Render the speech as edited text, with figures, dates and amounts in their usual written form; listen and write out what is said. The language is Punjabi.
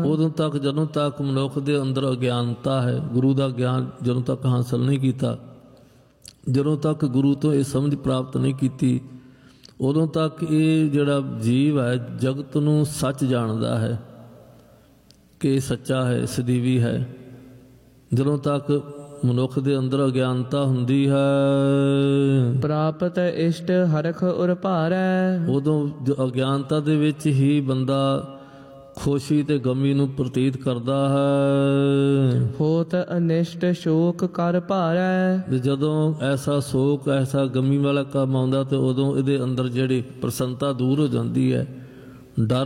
ਉਦੋਂ ਤੱਕ ਜਦੋਂ ਤੱਕ ਮਨੁੱਖ ਦੇ ਅੰਦਰ ਅਗਿਆਨਤਾ ਹੈ, ਗੁਰੂ ਦਾ ਗਿਆਨ ਜਦੋਂ ਤੱਕ ਹਾਸਲ ਨਹੀਂ ਕੀਤਾ, ਜਦੋਂ ਤੱਕ ਗੁਰੂ ਤੋਂ ਇਹ ਸਮਝ ਪ੍ਰਾਪਤ ਨਹੀਂ ਕੀਤੀ, ਉਦੋਂ ਤੱਕ ਇਹ ਜਿਹੜਾ ਜੀਵ ਹੈ ਜਗਤ ਨੂੰ ਸੱਚ ਜਾਣਦਾ ਹੈ ਕਿ ਇਹ ਸੱਚਾ ਹੈ, ਸਦੀਵੀ ਹੈ। ਜਦੋਂ ਤੱਕ ਮਨੁੱਖ ਦੇ ਅੰਦਰ ਅਗਿਆਨਤਾ ਹੁੰਦੀ ਹੈ, ਪ੍ਰਾਪਤ ਇਸ਼ਟ ਹਰਖ ਉਰ ਭਾਰੈ, ਉਦੋਂ ਅਗਿਆਨਤਾ ਦੇ ਵਿੱਚ ਹੀ ਬੰਦਾ ਖੁਸ਼ੀ ਤੇ ਗਮੀ ਨੂੰ ਪ੍ਰਤੀਤ ਕਰਦਾ ਹੈ। ਹੋਤ ਅਨਿਸ਼ਟ ਸ਼ੋਕ ਕਰ ਭਾਰੈ, ਤੇ ਜਦੋਂ ਐਸਾ ਸੋਕ ਐਸਾ ਗਮੀ ਵਾਲਾ ਕੰਮ ਆਉਂਦਾ ਤੇ ਉਦੋਂ ਇਹਦੇ ਅੰਦਰ ਜਿਹੜੀ ਪ੍ਰਸੰਨਤਾ ਦੂਰ ਹੋ ਜਾਂਦੀ ਹੈ, ਡਰ